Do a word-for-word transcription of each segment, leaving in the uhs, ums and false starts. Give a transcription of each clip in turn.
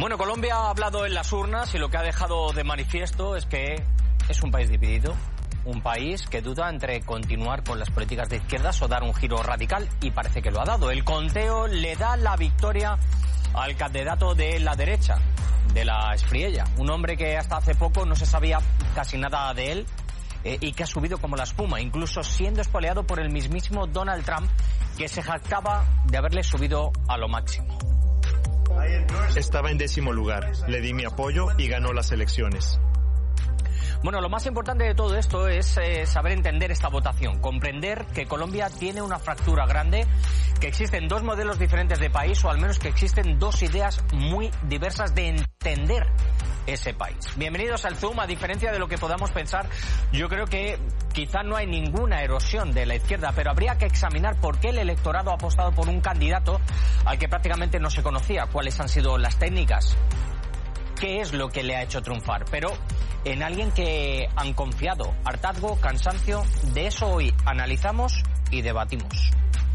Bueno, Colombia ha hablado en las urnas y lo que ha dejado de manifiesto es que es un país dividido, un país que duda entre continuar con las políticas de izquierdas o dar un giro radical, y parece que lo ha dado. El conteo le da la victoria al candidato de la derecha, de la Espriella, un hombre que hasta hace poco no se sabía casi nada de él eh, y que ha subido como la espuma, incluso siendo espoleado por el mismísimo Donald Trump, que se jactaba de haberle subido a lo máximo. Estaba en décimo lugar, le di mi apoyo y ganó las elecciones. Bueno, lo más importante de todo esto es eh, saber entender esta votación, comprender que Colombia tiene una fractura grande, que existen dos modelos diferentes de país, o al menos que existen dos ideas muy diversas de entender ese país. Bienvenidos al Zoom. A diferencia de lo que podamos pensar, yo creo que quizá no hay ninguna erosión de la izquierda, pero habría que examinar por qué el electorado ha apostado por un candidato al que prácticamente no se conocía, cuáles han sido las técnicas, qué es lo que le ha hecho triunfar, pero en alguien que han confiado. Hartazgo, cansancio, de eso hoy analizamos y debatimos.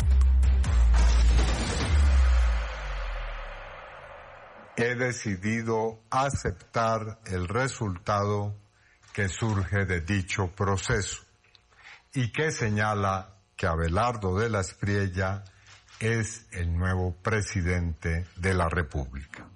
He decidido aceptar el resultado que surge de dicho proceso y que señala que Abelardo de la Espriella es el nuevo presidente de la República.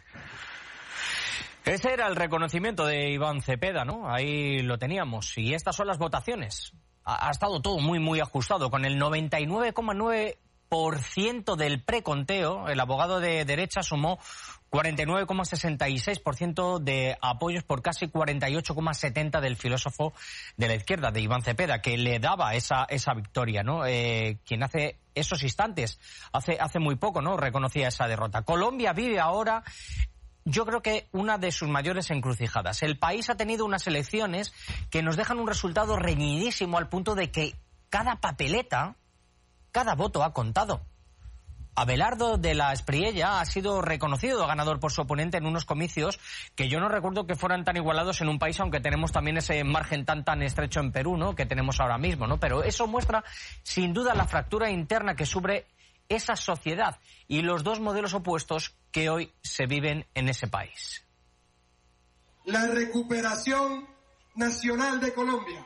Ese era el reconocimiento de Iván Cepeda, ¿no? Ahí lo teníamos. Y estas son las votaciones. Ha, ha estado todo muy, muy ajustado. Con el noventa y nueve coma nueve por ciento del preconteo, el abogado de derecha sumó cuarenta y nueve coma sesenta y seis por ciento de apoyos por casi cuarenta y ocho coma setenta por ciento del filósofo de la izquierda, de Iván Cepeda, que le daba esa, esa victoria, ¿no? Eh, quien hace esos instantes, hace, hace muy poco, ¿no?, reconocía esa derrota. Colombia vive ahora, yo creo que una de sus mayores encrucijadas. El país ha tenido unas elecciones que nos dejan un resultado reñidísimo, al punto de que cada papeleta, cada voto ha contado. Abelardo de la Espriella ha sido reconocido ganador por su oponente en unos comicios que yo no recuerdo que fueran tan igualados en un país, aunque tenemos también ese margen tan tan estrecho en Perú, ¿no?, que tenemos ahora mismo, ¿no? Pero eso muestra sin duda la fractura interna que sufre esa sociedad y los dos modelos opuestos que hoy se viven en ese país. La recuperación nacional de Colombia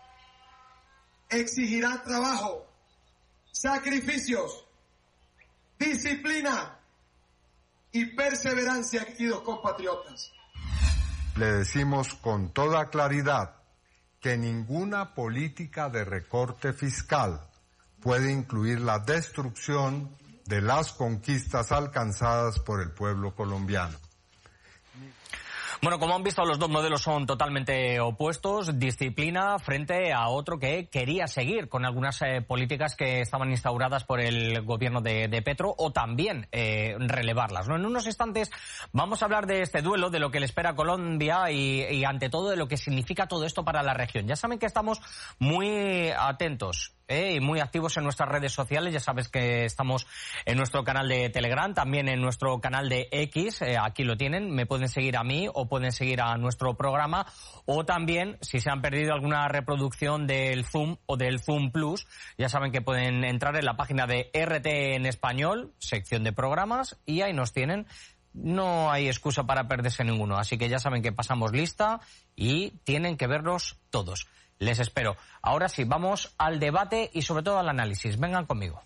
exigirá trabajo, sacrificios, disciplina y perseverancia, queridos compatriotas. Le decimos con toda claridad que ninguna política de recorte fiscal puede incluir la destrucción de las conquistas alcanzadas por el pueblo colombiano. Bueno, como han visto, los dos modelos son totalmente opuestos. Disciplina frente a otro que quería seguir con algunas eh, políticas que estaban instauradas por el gobierno de, de Petro, o también eh, relevarlas, ¿no? En unos instantes vamos a hablar de este duelo, de lo que le espera a Colombia y, y ante todo de lo que significa todo esto para la región. Ya saben que estamos muy atentos Eh, y muy activos en nuestras redes sociales. Ya sabes que estamos en nuestro canal de Telegram, también en nuestro canal de X, eh, aquí lo tienen, me pueden seguir a mí o pueden seguir a nuestro programa, o también si se han perdido alguna reproducción del Zoom o del Zoom Plus, ya saben que pueden entrar en la página de R T en español, sección de programas, y ahí nos tienen. No hay excusa para perderse ninguno, así que ya saben que pasamos lista y tienen que verlos todos. Les espero. Ahora sí, vamos al debate y sobre todo al análisis. Vengan conmigo.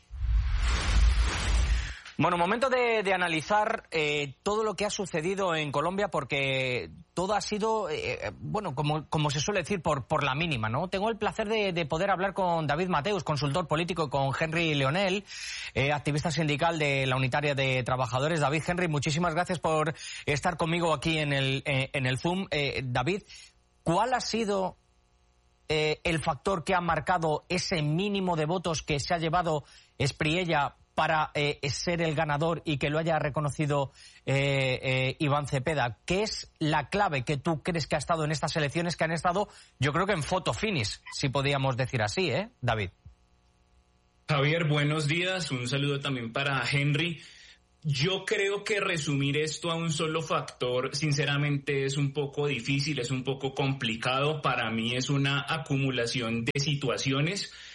Bueno, momento de, de analizar eh, todo lo que ha sucedido en Colombia, porque todo ha sido, eh, bueno, como, como se suele decir, por, por la mínima, ¿no? Tengo el placer de, de poder hablar con David Mateus, consultor político, y con Henry Leonel, eh, activista sindical de la Unitaria de Trabajadores. David, Henry, muchísimas gracias por estar conmigo aquí en el, eh, en el Zoom. Eh, David, ¿cuál ha sido Eh, el factor que ha marcado ese mínimo de votos que se ha llevado Espriella para eh, ser el ganador y que lo haya reconocido eh, eh, Iván Cepeda? ¿Qué es la clave que tú crees que ha estado en estas elecciones, que han estado, yo creo que en photo finish, si podíamos decir así, ¿eh, David? Javier, buenos días. Un saludo también para Henry. Yo creo que resumir esto a un solo factor, sinceramente, es un poco difícil, es un poco complicado. Para mí es una acumulación de situaciones.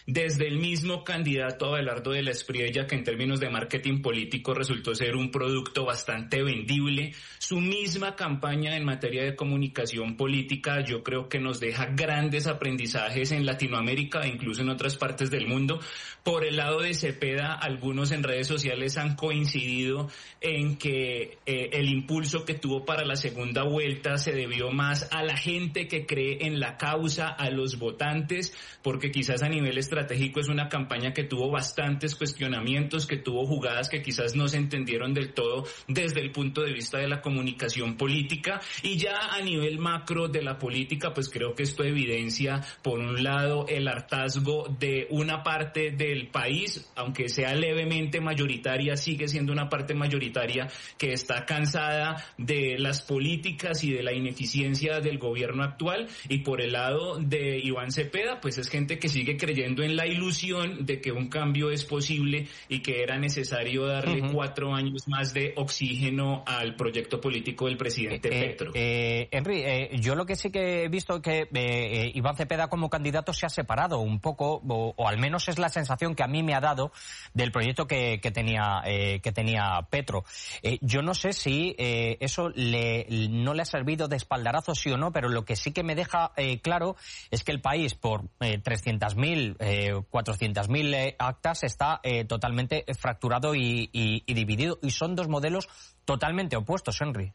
desde el mismo candidato Abelardo de la Espriella, que en términos de marketing político resultó ser un producto bastante vendible. Su misma campaña en materia de comunicación política yo creo que nos deja grandes aprendizajes en Latinoamérica e incluso en otras partes del mundo. Por el lado de Cepeda, algunos en redes sociales han coincidido en que eh, el impulso que tuvo para la segunda vuelta se debió más a la gente que cree en la causa, a los votantes, porque quizás a nivel estratégico es una campaña que tuvo bastantes cuestionamientos, que tuvo jugadas que quizás no se entendieron del todo desde el punto de vista de la comunicación política. Y ya a nivel macro de la política, pues creo que esto evidencia, por un lado, el hartazgo de una parte del país, aunque sea levemente mayoritaria, sigue siendo una parte mayoritaria que está cansada de las políticas y de la ineficiencia del gobierno actual. Y por el lado de Iván Cepeda, pues es gente que sigue creyendo en la ilusión de que un cambio es posible y que era necesario darle uh-huh. cuatro años más de oxígeno al proyecto político del presidente eh, Petro. Eh, Henry, eh, yo lo que sí que he visto es que eh, eh, Iván Cepeda como candidato se ha separado un poco, o, o al menos es la sensación que a mí me ha dado del proyecto que, que tenía eh, que tenía Petro. Eh, yo no sé si eh, eso le, no le ha servido de espaldarazo, sí o no, pero lo que sí que me deja eh, claro es que el país, por eh, trescientas mil, eh, cuatrocientas mil eh, actas, está eh, totalmente fracturado y, y, y dividido. Y son dos modelos totalmente opuestos, Henry.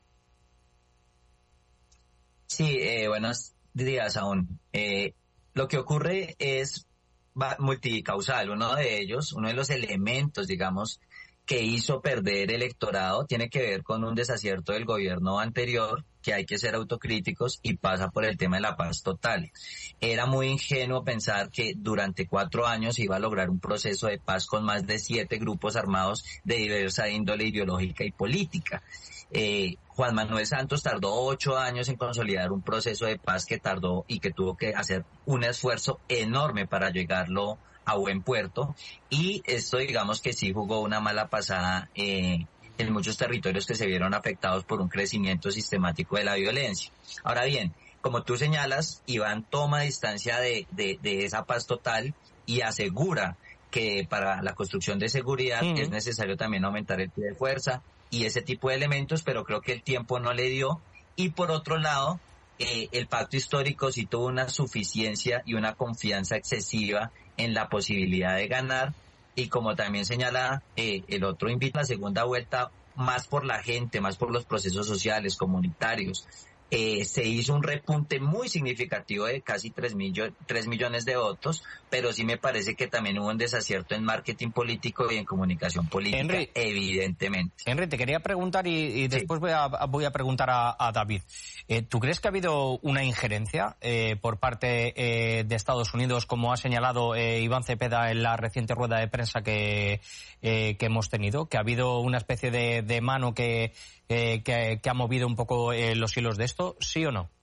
Sí, eh, buenos días aún. Eh, lo que ocurre es multicausal. Uno de ellos, uno de los elementos, digamos, que hizo perder electorado tiene que ver con un desacierto del gobierno anterior, que hay que ser autocríticos, y pasa por el tema de la paz total. Era muy ingenuo pensar que durante cuatro años iba a lograr un proceso de paz con más de siete grupos armados de diversa índole ideológica y política. Eh, Juan Manuel Santos tardó ocho años en consolidar un proceso de paz que tardó y que tuvo que hacer un esfuerzo enorme para llegarlo a buen puerto, y esto digamos que sí jugó una mala pasada eh, en muchos territorios que se vieron afectados por un crecimiento sistemático de la violencia. Ahora bien, como tú señalas, Iván toma distancia de, de, de esa paz total y asegura que para la construcción de seguridad uh-huh. es necesario también aumentar el pie de fuerza y ese tipo de elementos, pero creo que el tiempo no le dio. Y por otro lado, eh, el pacto histórico sí tuvo una suficiencia y una confianza excesiva en la posibilidad de ganar, y como también señala eh, el otro invita a la segunda vuelta, más por la gente, más por los procesos sociales, comunitarios. Eh, se hizo un repunte muy significativo de casi tres millones de votos, pero sí me parece que también hubo un desacierto en marketing político y en comunicación política, Henry, evidentemente. Henry, te quería preguntar y, y después sí. voy, a, voy a preguntar a, a David. Eh, ¿Tú crees que ha habido una injerencia eh, por parte eh, de Estados Unidos, como ha señalado eh, Iván Cepeda en la reciente rueda de prensa que, eh, que hemos tenido? ¿Que ha habido una especie de, de mano que, eh, que, que ha movido un poco eh, los hilos de esto? ¿Sí o no?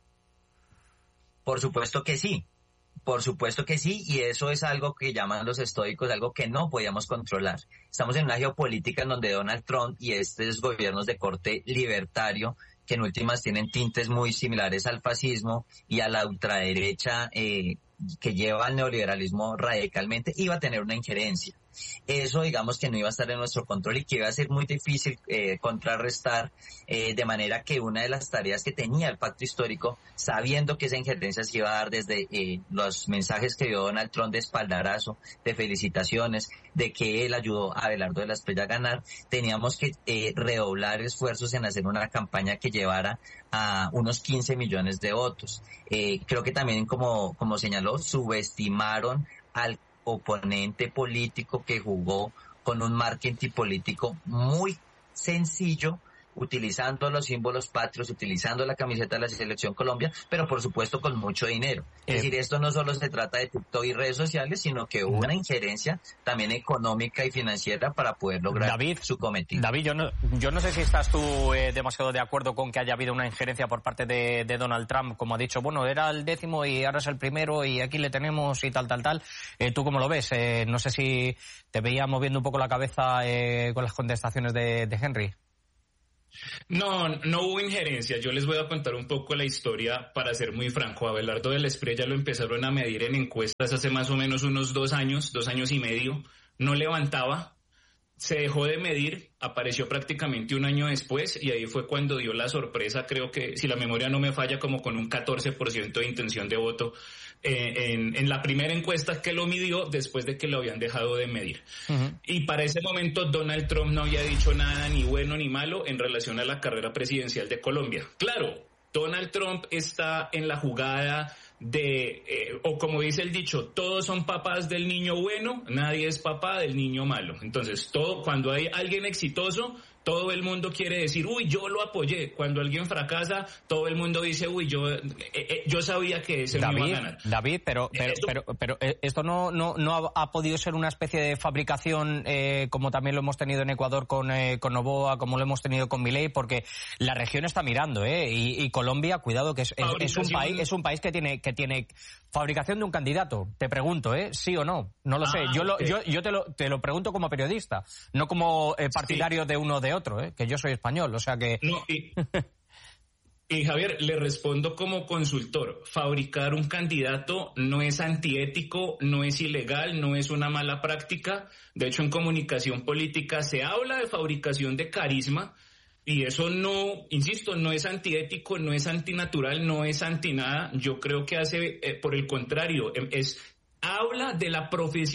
Por supuesto que sí, por supuesto que sí, y eso es algo que llaman los estoicos, algo que no podíamos controlar. Estamos en una geopolítica en donde Donald Trump y estos gobiernos de corte libertario, que en últimas tienen tintes muy similares al fascismo y a la ultraderecha eh, que lleva al neoliberalismo radicalmente, iba a tener una injerencia. Eso digamos que no iba a estar en nuestro control y que iba a ser muy difícil eh, contrarrestar, eh, de manera que una de las tareas que tenía el pacto histórico, sabiendo que esa injerencia se iba a dar desde eh, los mensajes que dio Donald Trump de espaldarazo, de felicitaciones, de que él ayudó a Abelardo de la Espriella a ganar, teníamos que eh, redoblar esfuerzos en hacer una campaña que llevara a unos quince millones de votos. Eh, creo que también, como, como señaló, subestimaron al oponente político que jugó con un marketing político muy sencillo, utilizando los símbolos patrios, utilizando la camiseta de la Selección Colombia, pero por supuesto con mucho dinero. Es eh, decir, esto no solo se trata de TikTok y redes sociales, sino que hubo una injerencia también económica y financiera para poder lograr David, su cometido. David, yo no, yo no sé si estás tú eh, demasiado de acuerdo con que haya habido una injerencia por parte de, de Donald Trump, como ha dicho, bueno, era el décimo y ahora es el primero y aquí le tenemos y tal, tal, tal. Eh, ¿Tú cómo lo ves? Eh, no sé si te veía moviendo un poco la cabeza eh, con las contestaciones de, de Henry. No, no hubo injerencia. Yo les voy a contar un poco la historia para ser muy franco. Abelardo del Espriella lo empezaron a medir en encuestas hace más o menos unos dos años, dos años y medio. No levantaba, se dejó de medir, apareció prácticamente un año después y ahí fue cuando dio la sorpresa, creo que si la memoria no me falla, como con un catorce por ciento de intención de voto eh, en, en la primera encuesta que lo midió después de que lo habían dejado de medir. Uh-huh. Y para ese momento Donald Trump no había dicho nada ni bueno ni malo en relación a la carrera presidencial de Colombia. Claro, Donald Trump está en la jugada de, eh, o como dice el dicho, todos son papás del niño bueno, nadie es papá del niño malo. Entonces, todo, cuando hay alguien exitoso, todo el mundo quiere decir, uy, yo lo apoyé. Cuando alguien fracasa, todo el mundo dice, uy, yo eh, eh, yo sabía que ese David, no iba a ganar. David, pero pero esto, pero, pero eh, esto no no no ha, ha podido ser una especie de fabricación eh, como también lo hemos tenido en Ecuador con eh, con Noboa, como lo hemos tenido con Milei, porque la región está mirando, eh, y, y Colombia, cuidado, que es, es, es un país es un país que tiene que tiene fabricación de un candidato. Te pregunto, eh, sí o no, no lo ah, sé. Yo lo, okay. yo yo te lo te lo pregunto como periodista, no como eh, partidario sí. de uno o de otro, eh, que yo soy español, o sea que... No, y, y Javier, le respondo como consultor. Fabricar un candidato no es antiético, no es ilegal, no es una mala práctica. De hecho, en comunicación política se habla de fabricación de carisma y eso no, insisto, no es antiético, no es antinatural, no es anti nada. Yo creo que hace, eh, por el contrario, es... habla de la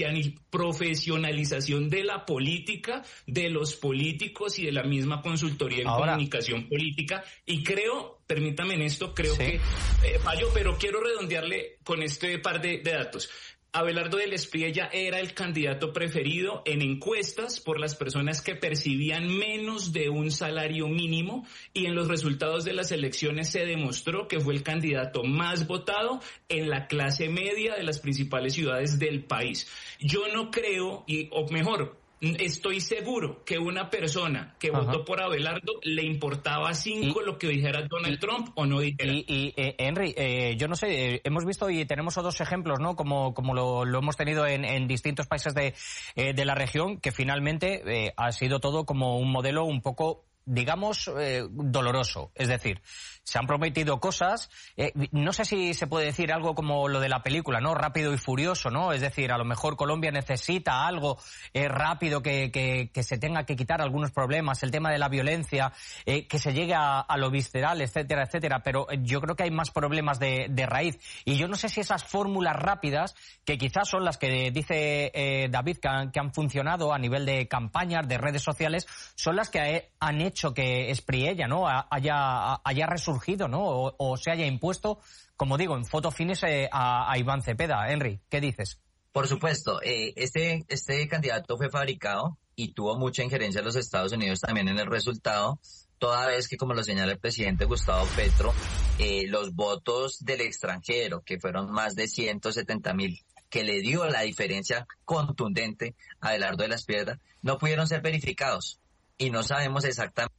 profesionalización de la política, de los políticos y de la misma consultoría en Ahora, comunicación política. Y creo, permítame en esto, creo sí. que eh, fallo, pero quiero redondearle con este par de, de datos. Abelardo del Espriella era el candidato preferido en encuestas por las personas que percibían menos de un salario mínimo y en los resultados de las elecciones se demostró que fue el candidato más votado en la clase media de las principales ciudades del país. Yo no creo, y o mejor, estoy seguro que una persona que Ajá. votó por Abelardo le importaba cinco y, lo que dijera Donald y, Trump o no dijera. Y, y eh, Henry, eh, yo no sé, eh, hemos visto y tenemos otros ejemplos, ¿no? Como como lo, lo hemos tenido en, en distintos países de, eh, de la región, que finalmente eh, ha sido todo como un modelo un poco, digamos, eh, doloroso. Es decir, se han prometido cosas, eh, no sé si se puede decir algo como lo de la película, ¿no? Rápido y furioso, ¿no? Es decir, a lo mejor Colombia necesita algo eh, rápido que, que, que se tenga que quitar algunos problemas, el tema de la violencia, eh, que se llegue a, a lo visceral, etcétera, etcétera. Pero yo creo que hay más problemas de, de raíz. Y yo no sé si esas fórmulas rápidas, que quizás son las que dice eh, David, que han, que han funcionado a nivel de campañas, de redes sociales, son las que han hecho que Espriella, ¿no? haya, haya resurgido, ¿no? O, o se haya impuesto, como digo, en foto finish eh, a, a Iván Cepeda. Henry, ¿qué dices? Por supuesto, eh, este, este candidato fue fabricado y tuvo mucha injerencia en los Estados Unidos también en el resultado, toda vez que, como lo señala el presidente Gustavo Petro, eh, los votos del extranjero, que fueron más de ciento setenta mil, que le dio la diferencia contundente a Abelardo de la Espriella, no pudieron ser verificados y no sabemos exactamente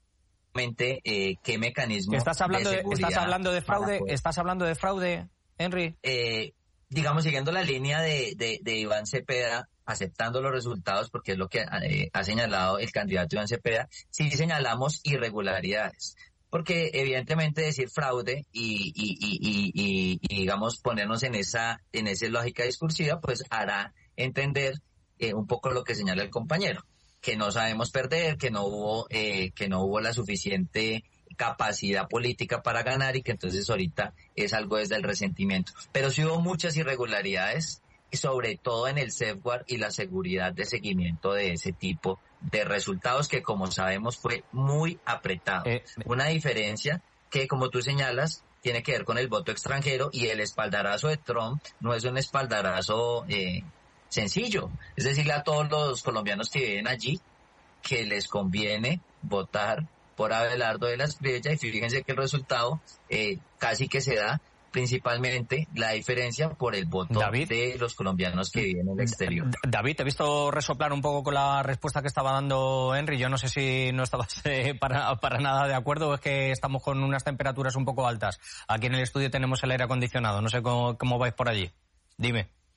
Eh, qué mecanismo estás hablando de, de estás hablando de fraude estás hablando de fraude Henry eh, digamos siguiendo la línea de, de, de Iván Cepeda, aceptando los resultados, porque es lo que eh, ha señalado el candidato Iván Cepeda, sí señalamos irregularidades, porque evidentemente decir fraude y, y, y, y, y, y digamos ponernos en esa en esa lógica discursiva, pues hará entender eh, un poco lo que señala el compañero, que no sabemos perder, que no hubo eh, que no hubo la suficiente capacidad política para ganar y que entonces ahorita es algo desde el resentimiento. Pero sí hubo muchas irregularidades, sobre todo en el safeguard y la seguridad de seguimiento de ese tipo de resultados, que como sabemos fue muy apretado. Eh, Una diferencia que, como tú señalas, tiene que ver con el voto extranjero, y el espaldarazo de Trump no es un espaldarazo eh, sencillo. Es decirle a todos los colombianos que viven allí que les conviene votar por Abelardo de la Espriella, y fíjense que el resultado eh, casi que se da principalmente la diferencia por el voto David, de los colombianos que viven en el exterior. David, te he visto resoplar un poco con la respuesta que estaba dando Henry. Yo no sé si no estabas eh, para, para nada de acuerdo, o es que estamos con unas temperaturas un poco altas. Aquí en el estudio tenemos el aire acondicionado, no sé cómo, cómo vais por allí. Dime.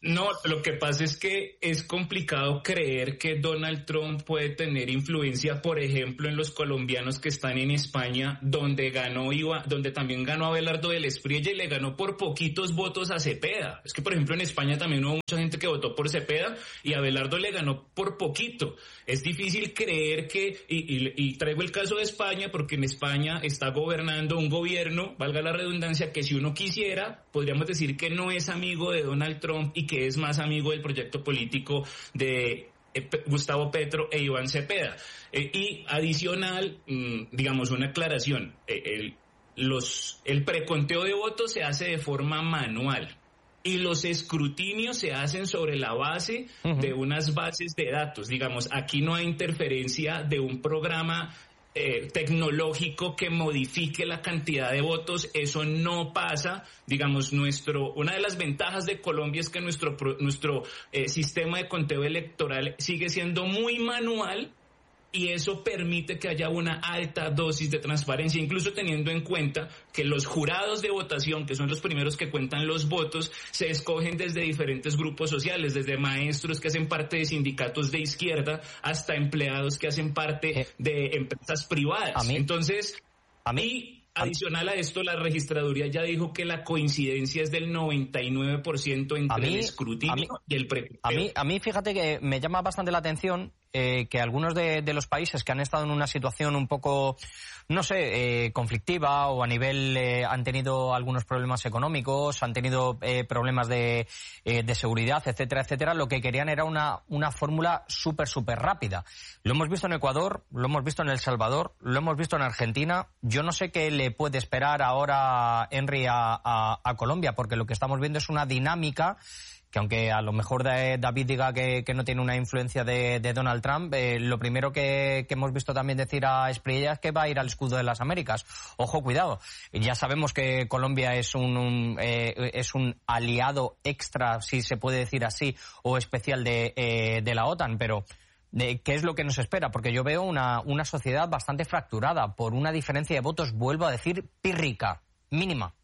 No, lo que pasa es que es complicado creer que Donald Trump puede tener influencia, por ejemplo, en los colombianos que están en España, donde ganó Iba, donde también ganó Abelardo del Espriella y le ganó por poquitos votos a Cepeda. Es que, por ejemplo, en España también hubo mucha gente que votó por Cepeda y Abelardo le ganó por poquito. Es difícil creer que, y, y, y traigo el caso de España, porque en España está gobernando un gobierno, valga la redundancia, que si uno quisiera, podríamos decir que no es amigo de Donald Trump y que es más amigo del proyecto político de eh, Gustavo Petro e Iván Cepeda. Eh, y adicional, mmm, digamos, una aclaración, eh, el, los, el preconteo de votos se hace de forma manual y los escrutinios se hacen sobre la base uh-huh. de unas bases de datos. Digamos, aquí no hay interferencia de un programa Eh, tecnológico que modifique la cantidad de votos. Eso no pasa. Digamos, nuestro una de las ventajas de Colombia es que nuestro nuestro eh, sistema de conteo electoral sigue siendo muy manual y eso permite que haya una alta dosis de transparencia, incluso teniendo en cuenta que los jurados de votación, que son los primeros que cuentan los votos, se escogen desde diferentes grupos sociales, desde maestros que hacen parte de sindicatos de izquierda hasta empleados que hacen parte de empresas privadas. ¿A mí? Entonces, ¿A mí? y adicional a esto, la registraduría ya dijo que la coincidencia es del noventa y nueve por ciento entre mí, el escrutinio mí, y el preconteo. A mí, a mí, fíjate que me llama bastante la atención eh, que algunos de, de los países que han estado en una situación un poco, no sé, eh, conflictiva o a nivel, eh, han tenido algunos problemas económicos, han tenido eh, problemas de, eh, de seguridad, etcétera, etcétera, lo que querían era una, una fórmula súper, súper rápida. Lo hemos visto en Ecuador, lo hemos visto en El Salvador, lo hemos visto en Argentina. Yo no sé qué le puede esperar ahora Henry a, a, a Colombia, porque lo que estamos viendo es una dinámica que, aunque a lo mejor David diga que, que no tiene una influencia de, de Donald Trump, eh, lo primero que, que hemos visto también decir a Espriella es que va a ir al escudo de las Américas. Ojo, cuidado. Ya sabemos que Colombia es un, un eh, es un aliado extra, si se puede decir así, o especial de, eh, de la OTAN, pero de qué es lo que nos espera, porque yo veo una, una sociedad bastante fracturada por una diferencia de votos, vuelvo a decir, pírrica, mínima.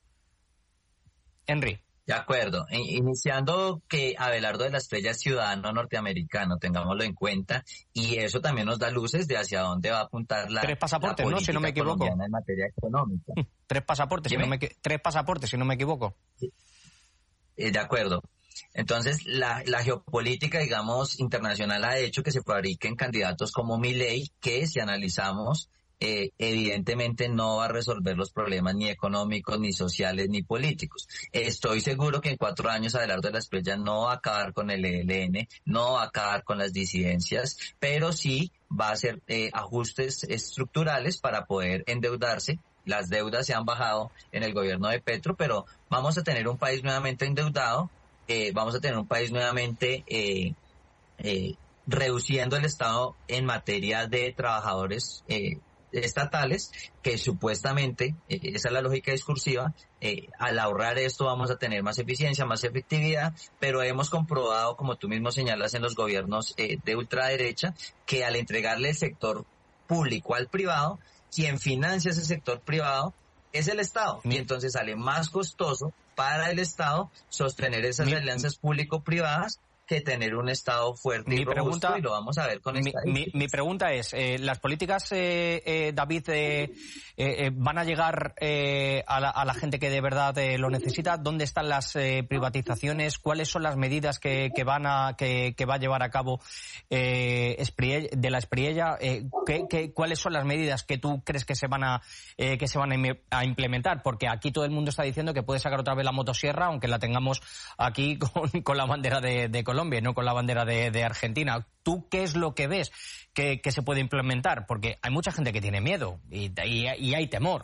Henry. De acuerdo. Iniciando que Abelardo de la Espriella es ciudadano norteamericano, tengámoslo en cuenta, y eso también nos da luces de hacia dónde va a apuntar la, tres pasaportes, la ¿no? Si no me equivoco. En materia económica. Tres pasaportes, si no me, tres pasaportes, si no me equivoco. De acuerdo. Entonces, la, la geopolítica, digamos, internacional ha hecho que se fabriquen candidatos como Milei, que si analizamos, eh, evidentemente no va a resolver los problemas ni económicos, ni sociales, ni políticos. Estoy seguro que en cuatro años Abelardo de la Espriella no va a acabar con el E L N, no va a acabar con las disidencias, pero sí va a hacer eh, ajustes estructurales para poder endeudarse. Las deudas se han bajado en el gobierno de Petro, pero vamos a tener un país nuevamente endeudado. Eh, vamos a tener un país nuevamente eh, eh, reduciendo el Estado en materia de trabajadores eh, estatales, que supuestamente, eh, esa es la lógica discursiva, eh, al ahorrar esto vamos a tener más eficiencia, más efectividad, pero hemos comprobado, como tú mismo señalas, en los gobiernos eh, de ultraderecha, que al entregarle el sector público al privado, quien financia ese sector privado es el Estado, y entonces sale más costoso para el Estado sostener esas mi, alianzas público-privadas que tener un Estado fuerte y robusto, pregunta, y lo vamos a ver con esta. Mi, mi pregunta es, eh, ¿las políticas, eh, eh, David, eh, eh, van a llegar eh, a, la, a la gente que de verdad eh, lo necesita? ¿Dónde están las eh, privatizaciones? ¿Cuáles son las medidas que, que van a que, que va a llevar a cabo eh, Espriella, de la Espriella? Eh, ¿qué, qué, ¿Cuáles son las medidas que tú crees que se van a eh, que se van a implementar? Porque aquí todo el mundo está diciendo que puede sacar otra vez la motosierra, aunque la tengamos aquí con, con la bandera de, de Colombia. Colombia, no con la bandera de, de Argentina. ¿Tú qué es lo que ves que, que se puede implementar? Porque hay mucha gente que tiene miedo y, y, y hay temor.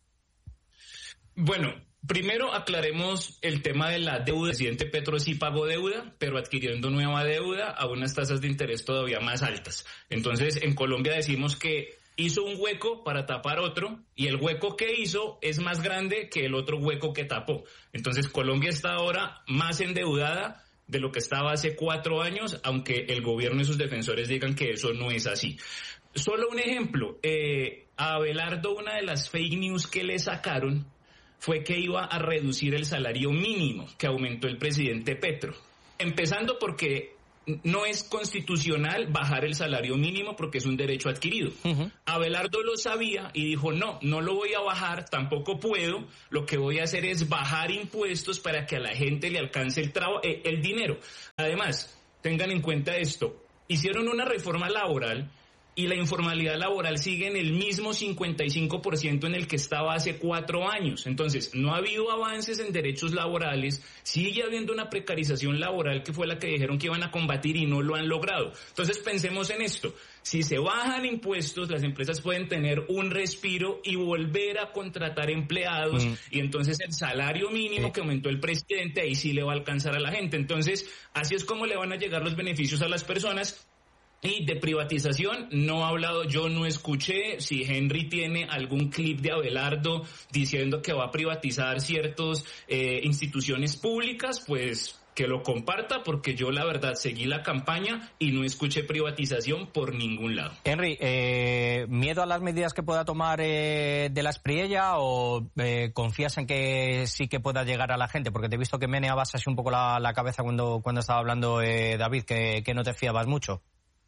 Bueno, primero aclaremos el tema de la deuda. El presidente Petro sí pagó deuda, pero adquiriendo nueva deuda a unas tasas de interés todavía más altas. Entonces, en Colombia decimos que hizo un hueco para tapar otro, y el hueco que hizo es más grande que el otro hueco que tapó. Entonces, Colombia está ahora más endeudada de lo que estaba hace cuatro años, aunque el gobierno y sus defensores digan que eso no es así. Solo un ejemplo, eh, a Abelardo una de las fake news que le sacaron fue que iba a reducir el salario mínimo que aumentó el presidente Petro. empezando porque no es constitucional bajar el salario mínimo porque es un derecho adquirido. Uh-huh. Abelardo lo sabía y dijo, no, no lo voy a bajar, tampoco puedo, lo que voy a hacer es bajar impuestos para que a la gente le alcance el, traba- eh, el dinero. Además, tengan en cuenta esto, hicieron una reforma laboral y la informalidad laboral sigue en el mismo cincuenta y cinco por ciento en el que estaba hace cuatro años. Entonces, no ha habido avances en derechos laborales, sigue habiendo una precarización laboral que fue la que dijeron que iban a combatir y no lo han logrado. Entonces, pensemos en esto. Si se bajan impuestos, las empresas pueden tener un respiro y volver a contratar empleados, mm. y entonces el salario mínimo sí. que aumentó el presidente, ahí sí le va a alcanzar a la gente. Entonces, así es como le van a llegar los beneficios a las personas. Y de privatización no ha hablado, yo no escuché. Si Henry tiene algún clip de Abelardo diciendo que va a privatizar ciertas eh, instituciones públicas, pues que lo comparta, porque yo la verdad seguí la campaña y no escuché privatización por ningún lado. Henry, eh, ¿miedo a las medidas que pueda tomar eh, de la Espriella o eh, confías en que sí que pueda llegar a la gente? Porque te he visto que meneabas así un poco la, la cabeza cuando, cuando estaba hablando eh, David, que, que no te fiabas mucho.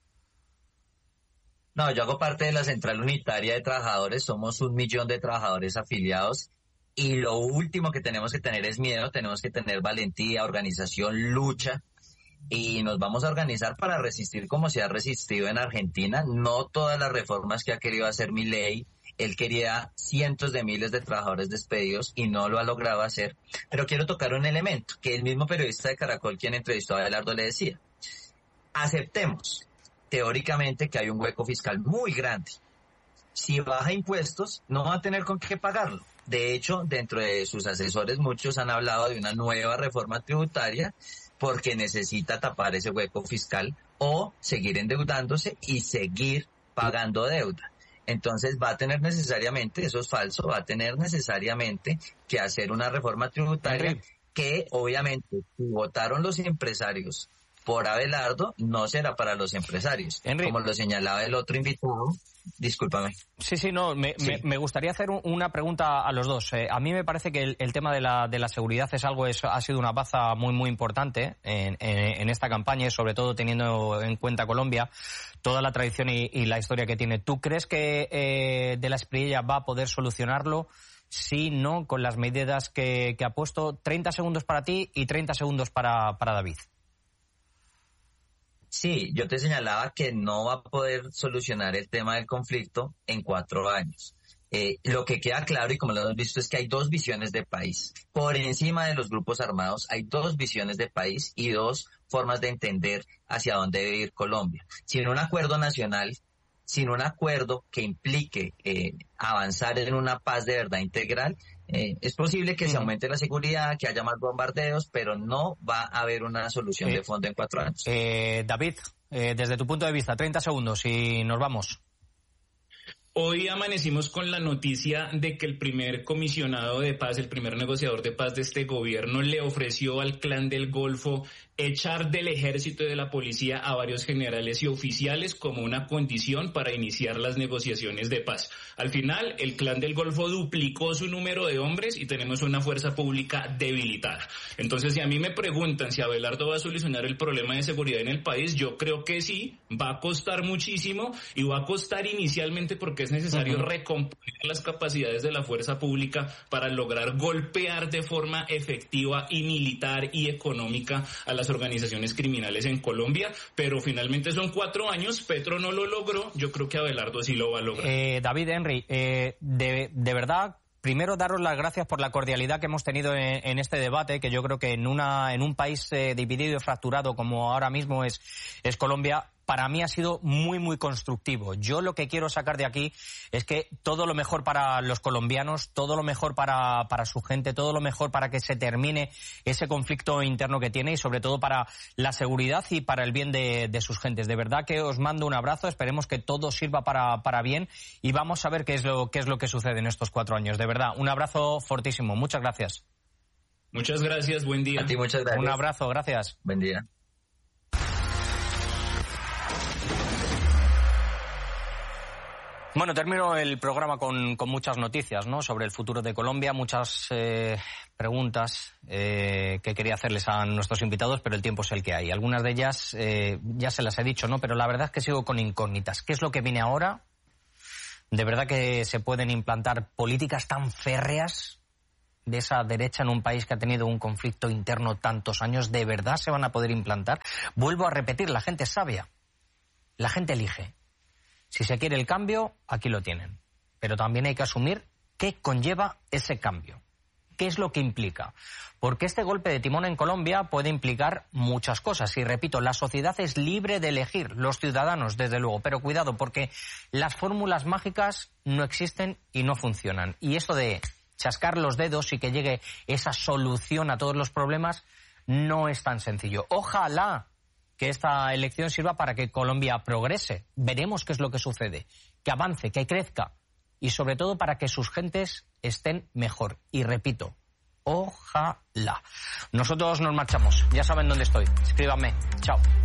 No, yo hago parte de la Central Unitaria de Trabajadores, somos un millón de trabajadores afiliados y lo último que tenemos que tener es miedo, tenemos que tener valentía, organización, lucha y nos vamos a organizar para resistir como se ha resistido en Argentina. No todas las reformas que ha querido hacer Milei, él quería cientos de miles de trabajadores despedidos y no lo ha logrado hacer, pero quiero tocar un elemento que el mismo periodista de Caracol quien entrevistó a Abelardo le decía, aceptemos teóricamente que hay un hueco fiscal muy grande. Si baja impuestos, no va a tener con qué pagarlo. De hecho, dentro de sus asesores, muchos han hablado de una nueva reforma tributaria porque necesita tapar ese hueco fiscal o seguir endeudándose y seguir pagando deuda. Entonces va a tener necesariamente, eso es falso, va a tener necesariamente que hacer una reforma tributaria que obviamente si votaron los empresarios por Abelardo, no será para los empresarios. Henry, como lo señalaba el otro invitado, discúlpame. Sí, sí, no, me, sí. me, me gustaría hacer un, una pregunta a los dos. Eh, a mí me parece que el, el tema de la, de la seguridad es algo, es, ha sido una baza muy, muy importante en, en, en esta campaña, y sobre todo teniendo en cuenta Colombia, toda la tradición y, y la historia que tiene. ¿Tú crees que eh, de la Espriella va a poder solucionarlo? Sí, no, con las medidas que, que ha puesto. treinta segundos para ti y treinta segundos para, para David. Sí, yo te señalaba que no va a poder solucionar el tema del conflicto en cuatro años. Eh, lo que queda claro, y como lo hemos visto, es que hay dos visiones de país. Por encima de los grupos armados hay dos visiones de país y dos formas de entender hacia dónde debe ir Colombia. Sin un acuerdo nacional, sin un acuerdo que implique eh, avanzar en una paz de verdad integral, Eh, es posible que se aumente la seguridad, que haya más bombardeos, pero no va a haber una solución eh, de fondo en cuatro años. Eh, David, eh, desde tu punto de vista, treinta segundos y nos vamos. Hoy amanecimos con la noticia de que el primer comisionado de paz, el primer negociador de paz de este gobierno, le ofreció al Clan del Golfo echar del ejército y de la policía a varios generales y oficiales como una condición para iniciar las negociaciones de paz. Al final, el Clan del Golfo duplicó su número de hombres y tenemos una fuerza pública debilitada. Entonces, si a mí me preguntan si Abelardo va a solucionar el problema de seguridad en el país, yo creo que sí, va a costar muchísimo y va a costar inicialmente porque es necesario uh-huh. recomponer las capacidades de la fuerza pública para lograr golpear de forma efectiva y militar y económica a las organizaciones criminales en Colombia, pero finalmente son cuatro años, Petro no lo logró, yo creo que Abelardo sí lo va a lograr. Eh, David, Henry, eh, de, de verdad, primero daros las gracias por la cordialidad que hemos tenido en, en este debate, que yo creo que en una en un país eh, dividido y fracturado como ahora mismo es, es Colombia, para mí ha sido muy, muy constructivo. Yo lo que quiero sacar de aquí es que todo lo mejor para los colombianos, todo lo mejor para, para su gente, todo lo mejor para que se termine ese conflicto interno que tiene y sobre todo para la seguridad y para el bien de, de sus gentes. De verdad que os mando un abrazo, esperemos que todo sirva para, para bien y vamos a ver qué es lo, qué es lo que sucede en estos cuatro años. De verdad, un abrazo fortísimo. Muchas gracias. Muchas gracias, buen día. A ti muchas gracias. Un abrazo, gracias. Buen día. Bueno, termino el programa con, con muchas noticias, ¿no?, sobre el futuro de Colombia, muchas eh, preguntas eh, que quería hacerles a nuestros invitados, pero el tiempo es el que hay. Algunas de ellas eh, ya se las he dicho, ¿no?, pero la verdad es que sigo con incógnitas. ¿Qué es lo que viene ahora? ¿De verdad que se pueden implantar políticas tan férreas de esa derecha en un país que ha tenido un conflicto interno tantos años? ¿De verdad se van a poder implantar? Vuelvo a repetir, la gente es sabia, la gente elige. Si se quiere el cambio, aquí lo tienen. Pero también hay que asumir qué conlleva ese cambio. ¿Qué es lo que implica? Porque este golpe de timón en Colombia puede implicar muchas cosas. Y repito, la sociedad es libre de elegir, los ciudadanos, desde luego. Pero cuidado, porque las fórmulas mágicas no existen y no funcionan. Y eso de chascar los dedos y que llegue esa solución a todos los problemas no es tan sencillo. Ojalá que esta elección sirva para que Colombia progrese. Veremos qué es lo que sucede, que avance, que crezca y sobre todo para que sus gentes estén mejor. Y repito, ojalá. Nosotros nos marchamos. Ya saben dónde estoy. Escríbanme. Chao.